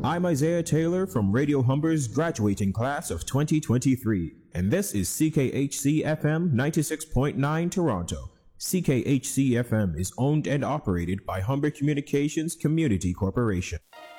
I'm Isaiah Taylor from Radio Humber's graduating class of 2023, and this is CKHC FM 96.9 Toronto. CKHC FM is owned and operated by Humber Communications Community Corporation.